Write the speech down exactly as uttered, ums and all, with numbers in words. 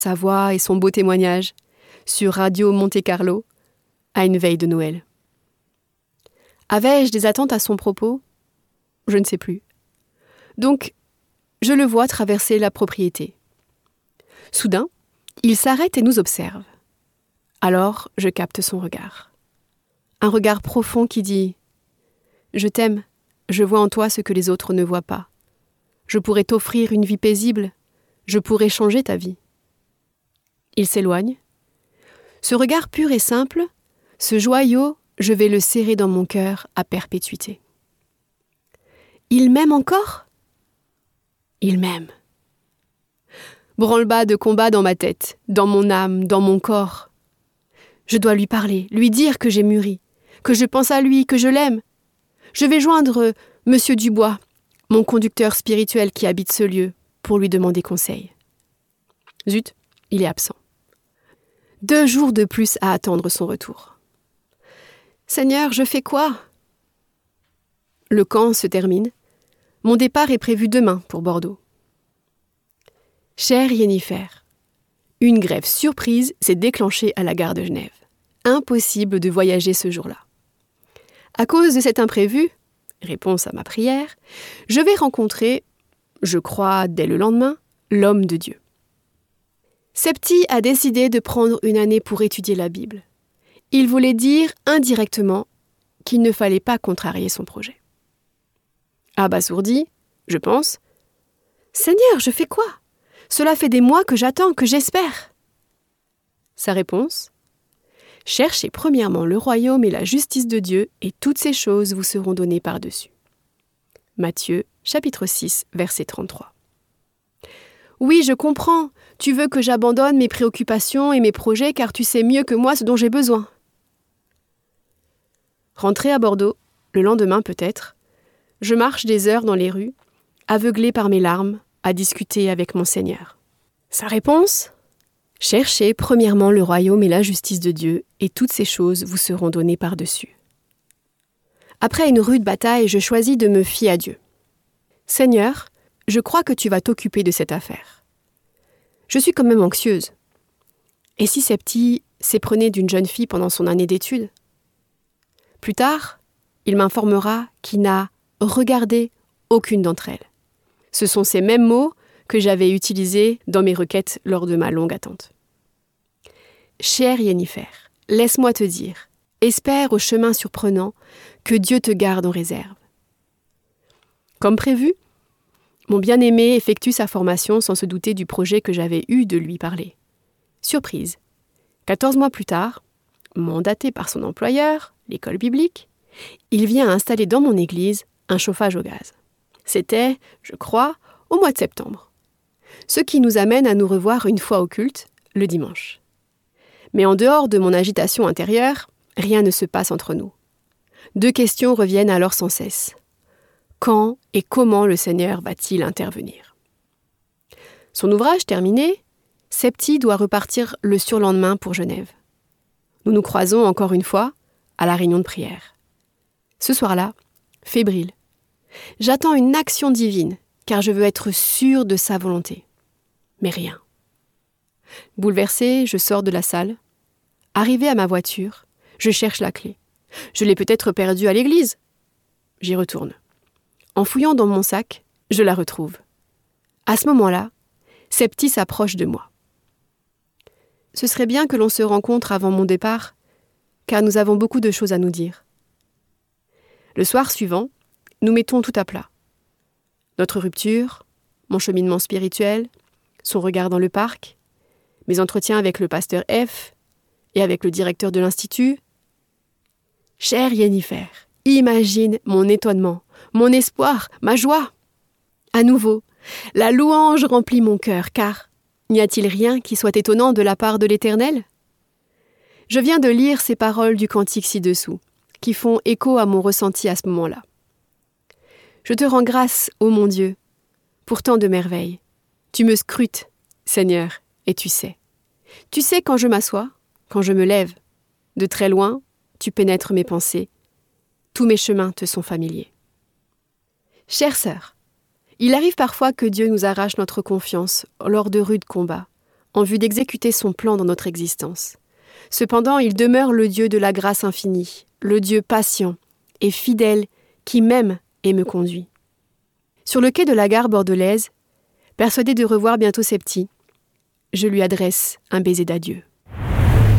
sa voix et son beau témoignage sur Radio Monte Carlo à une veille de Noël. Avais-je des attentes à son propos ? Je ne sais plus. Donc, je le vois traverser la propriété. Soudain, il s'arrête et nous observe. Alors, je capte son regard. Un regard profond qui dit « Je t'aime, je vois en toi ce que les autres ne voient pas. Je pourrais t'offrir une vie paisible, je pourrais changer ta vie. » Il s'éloigne. Ce regard pur et simple, ce joyau, je vais le serrer dans mon cœur à perpétuité. Il m'aime encore ? Il m'aime. Branle-bas de combat dans ma tête, dans mon âme, dans mon corps. Je dois lui parler, lui dire que j'ai mûri, que je pense à lui, que je l'aime. Je vais joindre Monsieur Dubois, mon conducteur spirituel qui habite ce lieu, pour lui demander conseil. Zut, il est absent. Deux jours de plus à attendre son retour. Seigneur, je fais quoi ? Le camp se termine. Mon départ est prévu demain pour Bordeaux. Chère Yennefer, une grève surprise s'est déclenchée à la gare de Genève. Impossible de voyager ce jour-là. À cause de cet imprévu, réponse à ma prière, je vais rencontrer, je crois dès le lendemain, l'homme de Dieu. Septi a décidé de prendre une année pour étudier la Bible. Il voulait dire indirectement qu'il ne fallait pas contrarier son projet. Abasourdi, je pense, « Seigneur, je fais quoi ? Cela fait des mois que j'attends, que j'espère. » Sa réponse, « Cherchez premièrement le royaume et la justice de Dieu, et toutes ces choses vous seront données par-dessus. » Matthieu, chapitre six, verset trente-trois. Oui, je comprends. Tu veux que j'abandonne mes préoccupations et mes projets car tu sais mieux que moi ce dont j'ai besoin. Rentré à Bordeaux, le lendemain peut-être, je marche des heures dans les rues, aveuglé par mes larmes, à discuter avec mon Seigneur. Sa réponse ? Cherchez premièrement le royaume et la justice de Dieu, et toutes ces choses vous seront données par-dessus. Après une rude bataille, je choisis de me fier à Dieu. Seigneur, je crois que tu vas t'occuper de cette affaire. Je suis quand même anxieuse. Et si Septi s'éprenait d'une jeune fille pendant son année d'études ? Plus tard, il m'informera qu'il n'a regardé aucune d'entre elles. Ce sont ces mêmes mots que j'avais utilisés dans mes requêtes lors de ma longue attente. Chère Yennefer, laisse-moi te dire, espère au chemin surprenant que Dieu te garde en réserve. Comme prévu, mon bien-aimé effectue sa formation sans se douter du projet que j'avais eu de lui parler. Surprise, quatorze mois plus tard, mandaté par son employeur, l'école biblique, il vient installer dans mon église un chauffage au gaz. C'était, je crois, au mois de septembre. Ce qui nous amène à nous revoir une fois au culte, le dimanche. Mais en dehors de mon agitation intérieure, rien ne se passe entre nous. Deux questions reviennent alors sans cesse. Quand et comment le Seigneur va-t-il intervenir ? Son ouvrage terminé, Septi doit repartir le surlendemain pour Genève. Nous nous croisons encore une fois à la réunion de prière. Ce soir-là, fébrile, j'attends une action divine, car je veux être sûre de sa volonté. Mais rien. Bouleversée, je sors de la salle. Arrivée à ma voiture, je cherche la clé. Je l'ai peut-être perdue à l'église. J'y retourne. En fouillant dans mon sac, je la retrouve. À ce moment-là, Septi s'approche de moi. Ce serait bien que l'on se rencontre avant mon départ, car nous avons beaucoup de choses à nous dire. Le soir suivant, nous mettons tout à plat. Notre rupture, mon cheminement spirituel, son regard dans le parc, mes entretiens avec le pasteur F et avec le directeur de l'institut. Chère Yennefer, imagine mon étonnement, mon espoir, ma joie. À nouveau, la louange remplit mon cœur, car n'y a-t-il rien qui soit étonnant de la part de l'Éternel ? Je viens de lire ces paroles du cantique ci-dessous, qui font écho à mon ressenti à ce moment-là. Je te rends grâce, ô mon Dieu, pour tant de merveilles. Tu me scrutes, Seigneur, et tu sais. Tu sais quand je m'assois, quand je me lève. De très loin, tu pénètres mes pensées. Tous mes chemins te sont familiers. Chère sœur, il arrive parfois que Dieu nous arrache notre confiance lors de rudes combats, en vue d'exécuter son plan dans notre existence. Cependant, il demeure le Dieu de la grâce infinie, le Dieu patient et fidèle qui m'aime et me conduit. Sur le quai de la gare bordelaise, persuadé de revoir bientôt ses petits, je lui adresse un baiser d'adieu.